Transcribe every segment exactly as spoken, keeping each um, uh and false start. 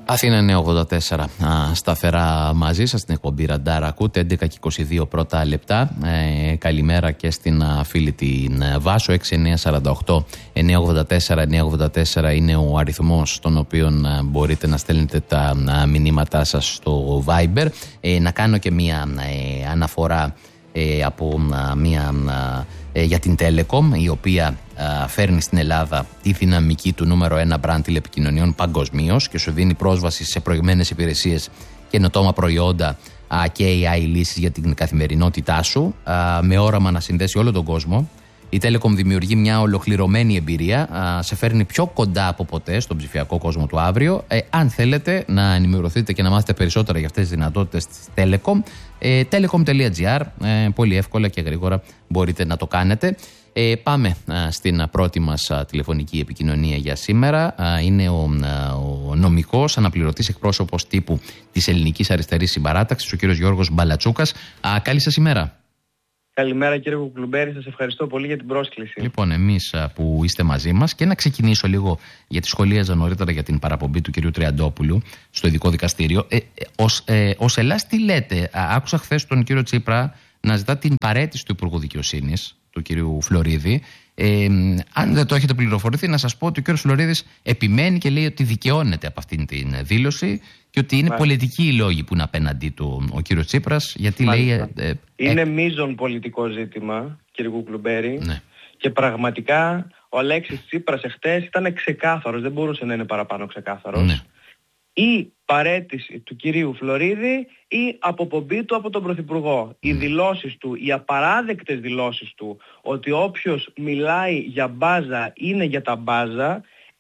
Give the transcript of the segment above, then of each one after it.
Αθήνα εννιακόσια ογδόντα τέσσερα. Α, σταθερά μαζί σας στην εκπομπή Ραντάρ. Ακούτε έντεκα και είκοσι δύο πρώτα λεπτά. Ε, καλημέρα και στην α, φίλη την Βάσο. έξι εννιά τέσσερα οκτώ εννιακόσια ογδόντα τέσσερα εννιακόσια ογδόντα τέσσερα είναι ο αριθμός στον οποίο α, μπορείτε να στέλνετε τα α, μηνύματά σας στο Viber. Ε, να κάνω και μία ε, αναφορά ε, από α, μία α, ε, για την Telecom, η οποία α, φέρνει στην Ελλάδα τη δυναμική του νούμερο ένα brand τηλεπικοινωνιών παγκοσμίως και σου δίνει πρόσβαση σε προηγμένες υπηρεσίες, καινοτόμα προϊόντα α, και έι άι λύσεις για την καθημερινότητά σου, α, με όραμα να συνδέσει όλο τον κόσμο. Η Telecom δημιουργεί μια ολοκληρωμένη εμπειρία, α, σε φέρνει πιο κοντά από ποτέ στον ψηφιακό κόσμο του αύριο. Ε, αν θέλετε να ενημερωθείτε και να μάθετε περισσότερα για αυτές τις δυνατότητες της Telecom, ε, telecom.gr, ε, πολύ εύκολα και γρήγορα μπορείτε να το κάνετε. Ε, πάμε α, στην πρώτη μας α, τηλεφωνική επικοινωνία για σήμερα. Α, είναι ο, α, ο νομικός αναπληρωτής εκπρόσωπος τύπου της Ελληνικής Αριστερής Συμπαράταξης, ο κύριος Γιώργος Μπαλατσούκας. Α, καλή σας ημέρα. Καλημέρα κύριε Κουκλουμπέρη, σας ευχαριστώ πολύ για την πρόσκληση. Λοιπόν, εμείς που είστε μαζί μας, και να ξεκινήσω λίγο, γιατί σχολίαζα νωρίτερα για την παραπομπή του κυρίου Τριαντόπουλου στο ειδικό δικαστήριο. Ε, ως, ε, ως Ελλάς τι λέτε? Άκουσα χθες τον κύριο Τσίπρα να ζητά την παραίτηση του Υπουργού Δικαιοσύνης, του κυρίου Φλωρίδη. Ε, αν δεν το έχετε πληροφορηθεί, να σας πω ότι ο κύριος Φλωρίδης επιμένει και λέει ότι δικαιώνεται από αυτήν την δήλωση και ότι είναι Μάλιστα. πολιτικοί οι λόγοι που είναι απέναντί του ο κύριος Τσίπρας, γιατί Μάλιστα. λέει... Ε, ε, είναι ε, μείζον πολιτικό ζήτημα, κύριε Κουκλουμπέρη, ναι. και πραγματικά ο Αλέξης Τσίπρας εχθές ήταν ξεκάθαρος, δεν μπορούσε να είναι παραπάνω ξεκάθαρος. Ναι. Ή παραίτηση του κυρίου Φλωρίδη ή αποπομπή του από τον Πρωθυπουργό. Mm. Οι δηλώσεις του, οι απαράδεκτες δηλώσεις του, ότι όποιος μιλάει για μπάζα είναι για τα μπάζα,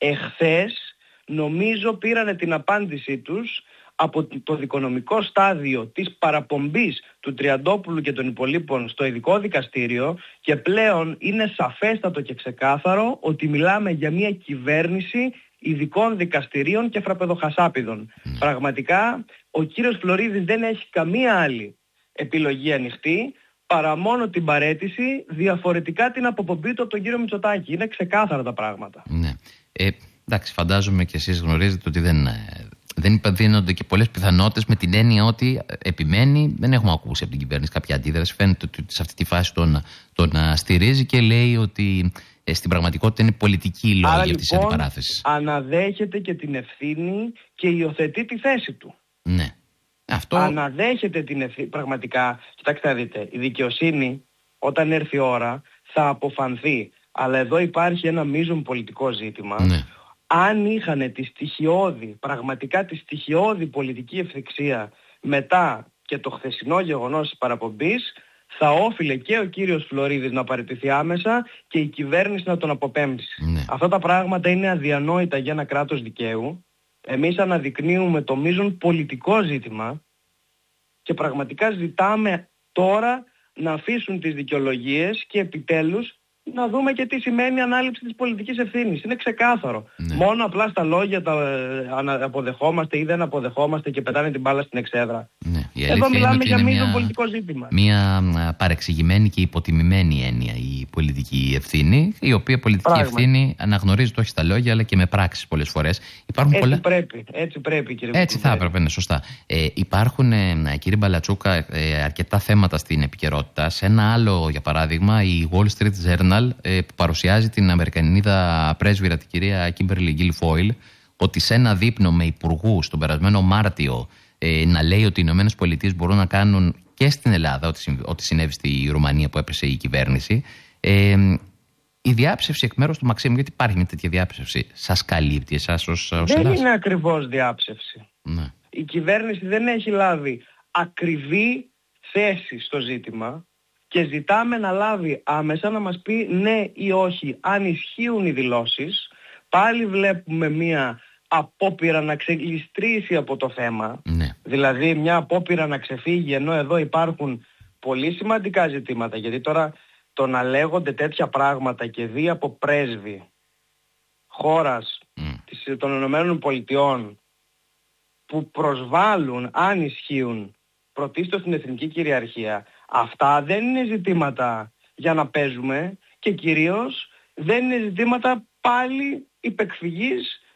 εχθές νομίζω πήρανε την απάντησή τους από το δικονομικό στάδιο της παραπομπής του Τριαντόπουλου και των υπολείπων στο ειδικό δικαστήριο, και πλέον είναι σαφέστατο και ξεκάθαρο ότι μιλάμε για μια κυβέρνηση ειδικών δικαστηρίων και φραπεδοχασάπιδων. Mm. Πραγματικά ο κύριος Φλωρίδης δεν έχει καμία άλλη επιλογή ανοιχτή παρά μόνο την παραίτηση, διαφορετικά την αποπομπή του από τον κύριο Μητσοτάκη. Είναι ξεκάθαρα τα πράγματα. Ναι. Ε, εντάξει, φαντάζομαι και εσείς γνωρίζετε ότι δεν, δεν δίνονται και πολλές πιθανότητες, με την έννοια ότι επιμένει. Δεν έχουμε ακούσει από την κυβέρνηση κάποια αντίδραση. Φαίνεται ότι σε αυτή τη φάση τον, τον στηρίζει και λέει ότι Ε, στην πραγματικότητα είναι πολιτική η λόγη αυτής της λοιπόν, αντιπαράθεσης. Αναδέχεται και την ευθύνη και υιοθετεί τη θέση του. Ναι. Αυτό... Αναδέχεται την ευθύνη. Πραγματικά, κοιτάξτε να δείτε, η δικαιοσύνη όταν έρθει η ώρα θα αποφανθεί. Αλλά εδώ υπάρχει ένα μείζον πολιτικό ζήτημα. Ναι. Αν είχαν τη στοιχειώδη, πραγματικά τη στοιχειώδη πολιτική ευθυξία μετά και το χθεσινό γεγονός της παραπομπής, θα όφιλε και ο κύριος Φλωρίδης να παραιτηθεί άμεσα και η κυβέρνηση να τον αποπέμψει. Ναι. Αυτά τα πράγματα είναι αδιανόητα για ένα κράτος δικαίου. Εμείς αναδεικνύουμε το μείζον πολιτικό ζήτημα και πραγματικά ζητάμε τώρα να αφήσουν τις δικαιολογίες και επιτέλους να δούμε και τι σημαίνει ανάληψη της πολιτικής ευθύνης. Είναι ξεκάθαρο. Ναι. Μόνο απλά στα λόγια τα ε, αποδεχόμαστε ή δεν αποδεχόμαστε και πετάνε την μπάλα στην εξέδρα. Ναι. Εδώ μιλάμε για μείζον πολιτικό ζήτημα. Μια παρεξηγημένη και υποτιμημένη έννοια η πολιτική ευθύνη, η οποία πολιτική Πράγμα. ευθύνη αναγνωρίζεται όχι στα λόγια αλλά και με πράξεις πολλές φορές. Υπάρχουν έτσι πολλά... πρέπει, έτσι πρέπει κύριε Έτσι θα έπρεπε, είναι σωστά. Ε, υπάρχουν, ε, κύριε Μπαλατσούκα, ε, αρκετά θέματα στην επικαιρότητα. Σε ένα άλλο, για παράδειγμα, η Wall Street Journal, ε, που παρουσιάζει την Αμερικανίδα πρέσβυρα, την κυρία Κίμπερλι Γκίλφόιλ, ότι σε ένα δείπνο με υπουργούς τον περασμένο Μάρτιο, Ε, να λέει ότι οι Ηνωμένες Πολιτείες μπορούν να κάνουν και στην Ελλάδα ό,τι, ό,τι συνέβη στη Ρουμανία που έπεσε η κυβέρνηση. Ε, η διάψευση εκ μέρους του Μαξίμου, γιατί υπάρχει μια τέτοια διάψευση, σας καλύπτει εσάς ως, ως Δεν Ελλάς? είναι ακριβώς διάψευση. Ναι. Η κυβέρνηση δεν έχει λάβει ακριβή θέση στο ζήτημα και ζητάμε να λάβει άμεσα να μας πει ναι ή όχι αν ισχύουν οι δηλώσεις. Πάλι βλέπουμε μια απόπειρα να ξεγλιστρήσει από το θέμα, Ναι. δηλαδή μια απόπειρα να ξεφύγει, ενώ εδώ υπάρχουν πολύ σημαντικά ζητήματα, γιατί τώρα το να λέγονται τέτοια πράγματα και δει από πρέσβη χώρας mm. των Ηνωμένων Πολιτειών που προσβάλλουν, αν ισχύουν, πρωτίστως την εθνική κυριαρχία, αυτά δεν είναι ζητήματα για να παίζουμε και κυρίως δεν είναι ζητήματα πάλι υπεκφυγής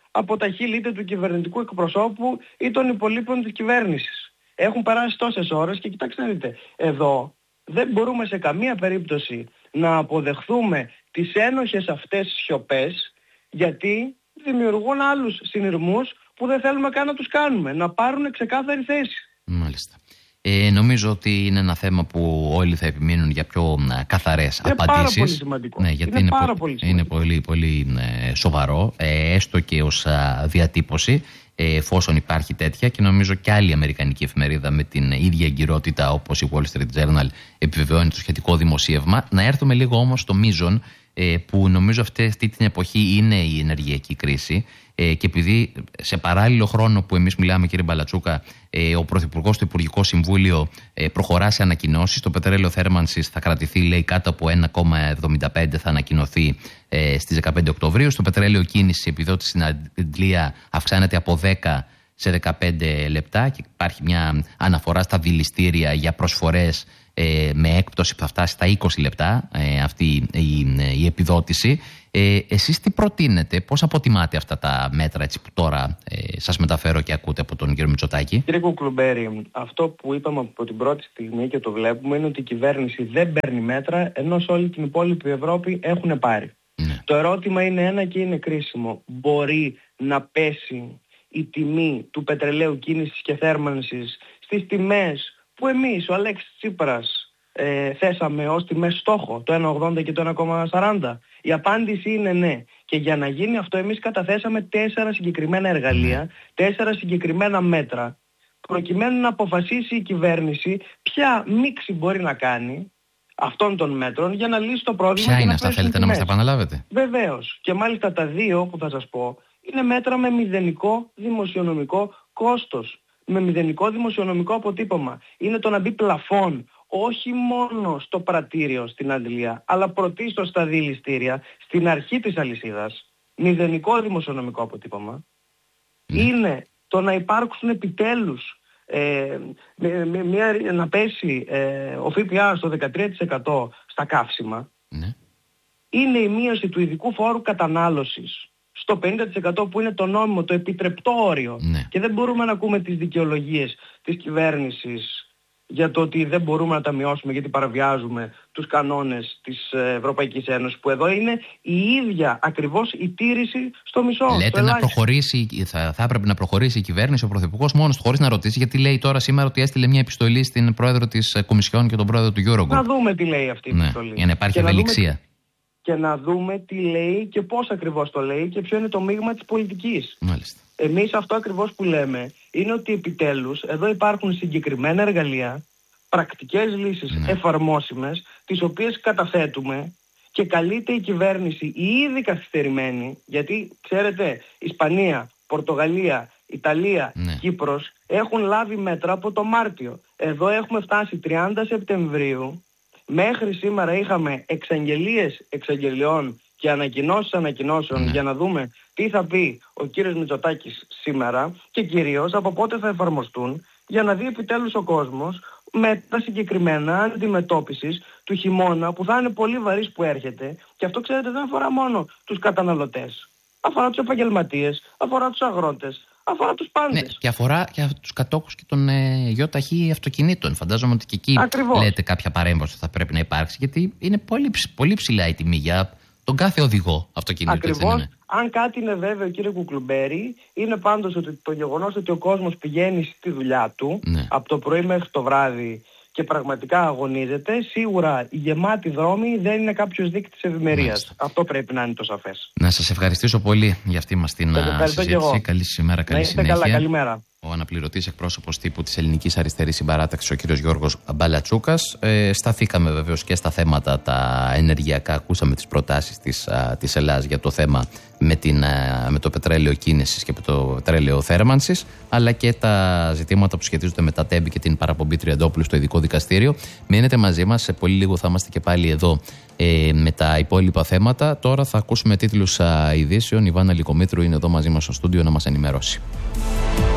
από τα χείλη είτε του κυβερνητικού εκπροσώπου ή των υπολείπων της κυβέρνησης. Έχουν περάσει τόσες ώρες και κοιτάξτε να δείτε, εδώ δεν μπορούμε σε καμία περίπτωση να αποδεχθούμε τις ένοχες αυτές σιωπές, γιατί δημιουργούν άλλους συνειρμούς που δεν θέλουμε καν να τους κάνουμε, να πάρουν ξεκάθαρη θέση. Μάλιστα. Ε, νομίζω ότι είναι ένα θέμα που όλοι θα επιμείνουν για πιο καθαρές είναι απαντήσεις. Πάρα πολύ σημαντικό. Ναι, γιατί είναι, είναι, πάρα πο- πολύ, σημαντικό. είναι πολύ, πολύ ε, σοβαρό, ε, έστω και ως α, διατύπωση, ε, εφόσον υπάρχει τέτοια, και νομίζω και άλλη αμερικανική εφημερίδα με την ίδια εγκυρότητα όπως η Wall Street Journal επιβεβαιώνει το σχετικό δημοσίευμα. Να έρθουμε λίγο όμως στο μείζον, ε, που νομίζω αυτή, αυτή την εποχή είναι η ενεργειακή κρίση. Ε, και επειδή σε παράλληλο χρόνο που εμείς μιλάμε, κύριε Μπαλατσούκα, ε, ο Πρωθυπουργός στο Υπουργικό Συμβούλιο ε, προχωρά σε ανακοινώσεις. Το πετρέλαιο θέρμανσης θα κρατηθεί, λέει, κάτω από ένα κόμμα εβδομήντα πέντε, θα ανακοινωθεί ε, στις δεκαπέντε Οκτωβρίου. Στο πετρέλαιο κίνησης, η επιδότηση στην Αντλία αυξάνεται από δέκα σε δεκαπέντε λεπτά και υπάρχει μια αναφορά στα δηληστήρια για προσφορές ε, με έκπτωση που θα φτάσει στα είκοσι λεπτά ε, αυτή η, η επιδότηση. Ε, εσείς τι προτείνετε, πώς αποτιμάτε αυτά τα μέτρα, έτσι, που τώρα ε, σας μεταφέρω και ακούτε από τον κύριο Μητσοτάκη? Κύριε Κουκλουμπέρη, αυτό που είπαμε από την πρώτη στιγμή και το βλέπουμε είναι ότι η κυβέρνηση δεν παίρνει μέτρα, ενώ σε όλη την υπόλοιπη Ευρώπη έχουν πάρει. Ναι. Το ερώτημα είναι ένα και είναι κρίσιμο. Μπορεί να πέσει η τιμή του πετρελαίου κίνησης και θέρμανσης στις τιμές που εμείς, ο Αλέξης Τσίπρας, ε, θέσαμε ως τιμές στόχο, το ένα κόμμα ογδόντα και το ένα κόμμα σαράντα? Η απάντηση είναι ναι. Και για να γίνει αυτό εμείς καταθέσαμε τέσσερα συγκεκριμένα εργαλεία, τέσσερα συγκεκριμένα μέτρα, προκειμένου να αποφασίσει η κυβέρνηση ποια μίξη μπορεί να κάνει αυτών των μέτρων για να λύσει το πρόβλημα. Ποια είναι αυτά, θέλετε να μας τα επαναλάβετε? Βεβαίως. Και μάλιστα τα δύο που θα σας πω είναι μέτρα με μηδενικό δημοσιονομικό κόστος, με μηδενικό δημοσιονομικό αποτύπωμα. Είναι το να μπει πλαφόν όχι μόνο στο πρατήριο στην Αντλία, αλλά πρωτίστως στα δηληστήρια, στην αρχή της αλυσίδας, μηδενικό δημοσιονομικό αποτύπωμα. Ναι. Είναι το να υπάρξουν επιτέλους, ε, με, με, μια, να πέσει ε, ο ΦΠΑ στο δεκατρία τοις εκατό στα καύσιμα. Ναι. Είναι η μείωση του ειδικού φόρου κατανάλωσης στο πενήντα τοις εκατό που είναι το νόμιμο, το επιτρεπτό όριο. Ναι. Και δεν μπορούμε να ακούμε τις δικαιολογίες της κυβέρνησης για το ότι δεν μπορούμε να τα μειώσουμε γιατί παραβιάζουμε τους κανόνες της Ευρωπαϊκής Ένωσης, που εδώ είναι η ίδια ακριβώς η τήρηση στο μισό. Λέτε να προχωρήσει, θα, θα έπρεπε να προχωρήσει η κυβέρνηση, ο Πρωθυπουργός μόνος του, χωρίς να ρωτήσει, γιατί λέει τώρα σήμερα ότι έστειλε μια επιστολή στην πρόεδρο της Κομισιόν και τον πρόεδρο του Eurogroup. Να δούμε τι λέει αυτή η ναι, επιστολή. Για να υπάρχει ευελιξία. Και να δούμε τι λέει και πώς ακριβώς το λέει και ποιο είναι το μείγμα της πολιτικής. Μάλιστα. Εμείς αυτό ακριβώς που λέμε είναι ότι επιτέλους εδώ υπάρχουν συγκεκριμένα εργαλεία, πρακτικές λύσεις ναι. εφαρμόσιμες, τις οποίες καταθέτουμε και καλείται η κυβέρνηση η ήδη καθυστερημένη, γιατί ξέρετε Ισπανία, Πορτογαλία, Ιταλία, ναι. Κύπρος έχουν λάβει μέτρα από το Μάρτιο. Εδώ έχουμε φτάσει τριάντα Σεπτεμβρίου, μέχρι σήμερα είχαμε εξαγγελίες εξαγγελιών και ανακοινώσεις ανακοινώσεων ναι. για να δούμε τι θα πει ο κύριος Μητσοτάκης σήμερα και κυρίως από πότε θα εφαρμοστούν, για να δει επιτέλους ο κόσμος με τα συγκεκριμένα αντιμετώπισης του χειμώνα που θα είναι πολύ βαρύς που έρχεται. Και αυτό ξέρετε δεν αφορά μόνο τους καταναλωτές, αφορά τους επαγγελματίες, αφορά τους αγρότες, αφορά τους πάντες. Ναι, και αφορά και τους κατόχους και των ε, γιοταχή αυτοκινήτων. Φαντάζομαι ότι και εκεί Ακριβώς. λέτε κάποια παρέμβαση θα πρέπει να υπάρξει, γιατί είναι πολύ, πολύ ψηλά η τιμή για τον κάθε οδηγό αυτοκινήτου. Ακριβώς. Έτσι, ναι. Αν κάτι είναι βέβαιο, κύριε Κουκλουμπέρη, είναι πάντως ότι το γεγονός ότι ο κόσμος πηγαίνει στη δουλειά του ναι. από το πρωί μέχρι το βράδυ και πραγματικά αγωνίζεται, σίγουρα οι γεμάτοι δρόμοι δεν είναι κάποιος δείκτης ευημερίας. Αυτό πρέπει να είναι το σαφές. Να σας ευχαριστήσω πολύ για αυτή μας την συζήτηση. Καλή σήμερα, καλή συνέχεια. Καλά, καλημέρα. Ο αναπληρωτής εκπρόσωπος τύπου της Ελληνικής Αριστερής Συμπαράταξης, ο κύριος Γιώργος Μπαλατσούκας. Ε, σταθήκαμε βεβαίως και στα θέματα τα ενεργειακά. Ακούσαμε τις προτάσεις της, α, της Ελλάδας για το θέμα με, την, α, με το πετρέλαιο κίνησης και με το πετρέλαιο θέρμανσης, αλλά και τα ζητήματα που σχετίζονται με τα τέμπη και την παραπομπή Τριαντόπουλου στο ειδικό δικαστήριο. Μείνετε μαζί μας. Σε πολύ λίγο θα είμαστε και πάλι εδώ ε, με τα υπόλοιπα θέματα. Τώρα θα ακούσουμε τίτλους α, ειδήσεων. Η Βάνα Λικομήτρου είναι εδώ μαζί μας στο στούντιο να μας ενημερώσει.